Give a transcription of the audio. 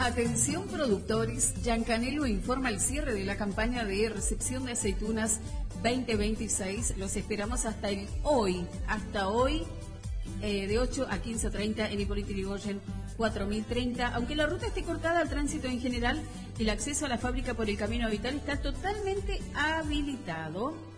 Atención productores, Giancanelo informa el cierre de la campaña de recepción de aceitunas 2026. Los esperamos hasta hoy, de 8 a 15:30 en Hipólito Yrigoyen 4030. Aunque la ruta esté cortada al tránsito en general, el acceso a la fábrica por el Camino Vital está totalmente habilitado.